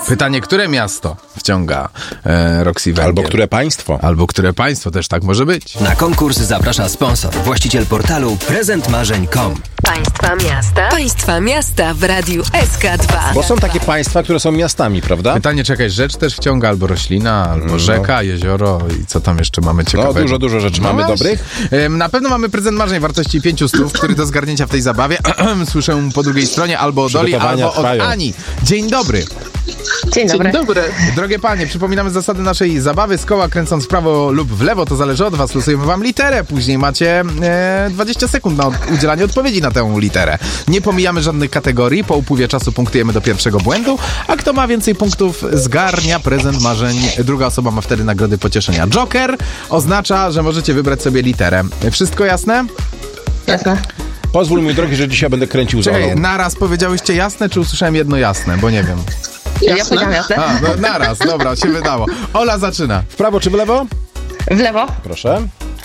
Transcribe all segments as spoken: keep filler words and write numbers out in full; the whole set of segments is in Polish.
Pytanie, które miasto wciąga e, Roxy Węgiel? Albo które państwo. Albo które państwo, też tak może być. Na konkurs zaprasza sponsor, właściciel portalu prezent marzeń kropka com. Państwa miasta. Państwa miasta w Radiu S K dwa. Bo są takie państwa, które są miastami, prawda? Pytanie, czy jakaś rzecz też wciąga, albo roślina, albo no. rzeka, jezioro i co tam jeszcze mamy ciekawego? No dużo, dużo rzeczy no mamy właśnie. dobrych. Na pewno mamy prezent marzeń wartości pięciuset stów, który do zgarnięcia w tej zabawie słyszę po drugiej stronie albo od Oli, albo trwają. od Ani. Dzień dobry. Dzień dobry. Dzień dobry. Drogie panie, przypominamy zasady naszej zabawy. Z koła kręcąc w prawo lub w lewo, to zależy od was. Losujemy wam literę. Później macie e, dwadzieścia sekund na udzielanie odpowiedzi na tę literę. Nie pomijamy żadnych kategorii. Po upływie czasu punktujemy do pierwszego błędu, a kto ma więcej punktów, zgarnia prezent marzeń. Druga osoba ma wtedy nagrody pocieszenia. Joker oznacza, że możecie wybrać sobie literę. Wszystko jasne? Jasne. Pozwól, mój drogi, że dzisiaj będę kręcił za Czekaj, naraz powiedziałyście jasne, czy usłyszałem jedno jasne? Bo nie wiem. Ja powiedziałam jasne. A, no naraz, dobra, się wydało. Ola zaczyna. W prawo czy w lewo? W lewo. Proszę.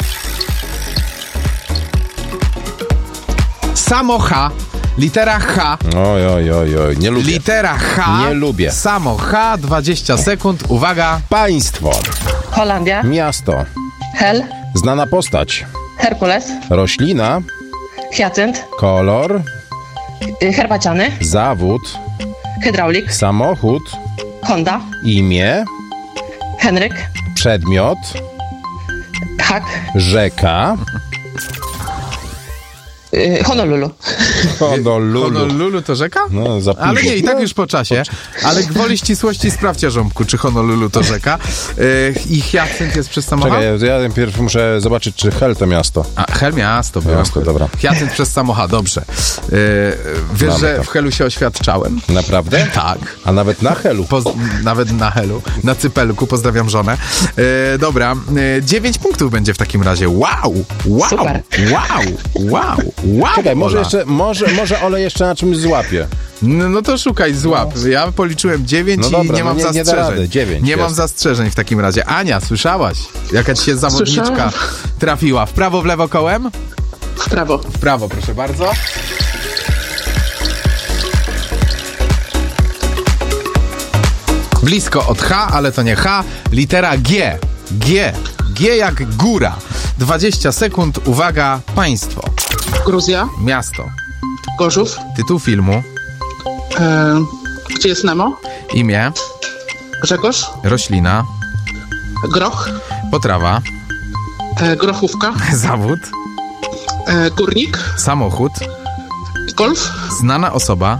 Samo H. Litera H. Oj, oj, oj, oj, nie lubię. Litera H. Nie lubię. Samo H, dwadzieścia sekund. Uwaga. Państwo. Holandia. Miasto. Hel. Znana postać. Herkules. Roślina. Hyacynt. Kolor. y, Herbaciany. Zawód. Hydraulik. Samochód. Honda. Imię. Henryk. Przedmiot. Hak. Rzeka. y, Honolulu. Honolulu. Honolulu to rzeka? No, za późno. Ale nie, i tak już po czasie. Ale gwoli ścisłości sprawdźcie, Żąbku, czy Honolulu to rzeka. Yy, I Hyacynt jest przez samochód? Czekaj, ja najpierw muszę zobaczyć, czy Hel to miasto. A, Hel miasto było. Miasto, dobra. Hyacynt przez samochód, dobrze. Yy, wiesz, Mamy że to. w Helu się oświadczałem? Naprawdę? Tak. A nawet na Helu. Poz- nawet na Helu, na Cypelku, pozdrawiam żonę. Yy, dobra, yy, dziewięć punktów będzie w takim razie. Wow! Wow! Super. Wow! Wow! Wow! Czekaj, może Ola. jeszcze, może, może Ole jeszcze na czymś złapie. No, no to szukaj, złap. Ja policzyłem dziewięć No i dobra, nie no mam nie- nie da zastrzeżeń. rady. Dziewięć nie jest. mam zastrzeżeń w takim razie. Ania, słyszałaś? Jaka ci się zawodniczka Słyszałam. trafiła? W prawo, w lewo kołem? W prawo. W prawo, proszę bardzo. Blisko od H, ale to nie H. Litera G. G. G jak góra. dwadzieścia sekund. Uwaga, państwo. Gruzja. Miasto. Gorzów. Tytuł filmu. E, gdzie jest Nemo? Imię. Grzegorz. Roślina. Groch. Potrawa. E, grochówka. Zawód. E, górnik. Samochód. Golf. Znana osoba.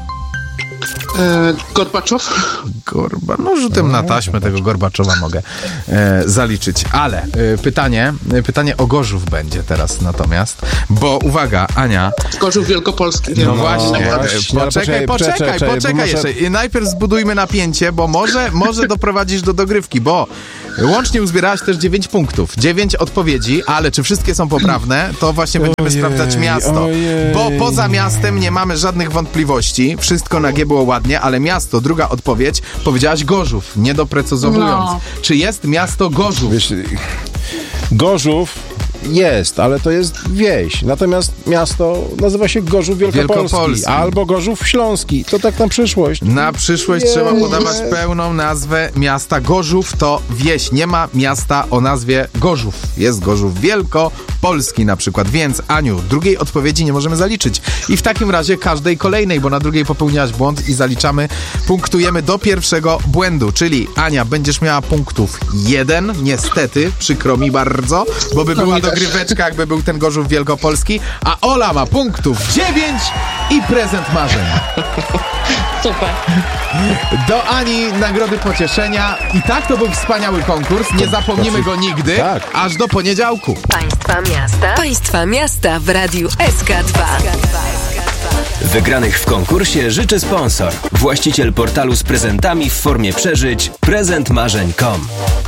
E, Gorbaczow. Gorba, no rzutem na taśmę tego Gorbaczowa mogę e, zaliczyć. Ale e, pytanie, e, pytanie o Gorzów będzie teraz natomiast, bo uwaga, Ania. Gorzów Wielkopolski. No, No, właśnie, no e, właśnie, ale poczekaj, poczekaj, poczekaj, poczekaj, poczekaj, poczekaj, bo jeszcze. muszę- I najpierw zbudujmy napięcie, bo może, może doprowadzisz do dogrywki, bo łącznie uzbierałaś też dziewięć punktów, dziewięć odpowiedzi, ale czy wszystkie są poprawne, to właśnie będziemy Ojej, sprawdzać miasto. ojej. Bo poza miastem nie mamy żadnych wątpliwości, wszystko na G było ładnie, ale miasto, druga odpowiedź, powiedziałaś Gorzów, nie doprecyzowując. No. Czy jest miasto Gorzów? Wiesz, Gorzów jest, ale to jest wieś. Natomiast miasto nazywa się Gorzów Wielkopolski, Wielkopolski. albo Gorzów Śląski. To tak na przyszłość. Na przyszłość Nie. trzeba podawać pełną nazwę miasta. Gorzów to wieś. Nie ma miasta o nazwie Gorzów. Jest Gorzów Wielkopolski na przykład. Więc, Aniu, drugiej odpowiedzi nie możemy zaliczyć. I w takim razie każdej kolejnej, bo na drugiej popełniałaś błąd i zaliczamy, punktujemy do pierwszego błędu. Czyli, Ania, będziesz miała punktów jeden. Niestety, przykro mi bardzo, bo by była dogryweczka, jakby był ten Gorzów Wielkopolski. A Ola ma punktów dziewięć i prezent marzeń. Super. Do Ani nagrody pocieszenia. I tak to był wspaniały konkurs. Nie zapomnimy go nigdy, tak. aż do poniedziałku. Państwa miasta. Państwa miasta w Radiu S K dwa. Wygranych w konkursie życzy sponsor, właściciel portalu z prezentami w formie przeżyć prezent marzeń kropka com.